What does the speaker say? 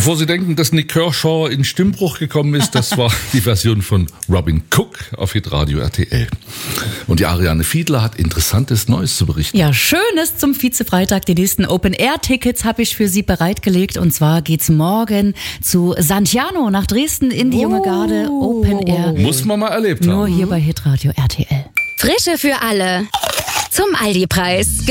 Bevor Sie denken, dass Nick Kershaw in Stimmbruch gekommen ist, das war die Version von Robin Cook auf Hitradio RTL. Und die Ariane Fiedler hat Interessantes Neues zu berichten. Ja, Schönes zum Vize-Freitag. Die nächsten Open-Air-Tickets habe ich für Sie bereitgelegt. Und zwar geht's morgen zu Santiano nach Dresden in die Junge Garde. Open-Air. Muss man mal erlebt haben. Nur hier bei Hitradio RTL. Frische für alle. Zum Aldi-Preis.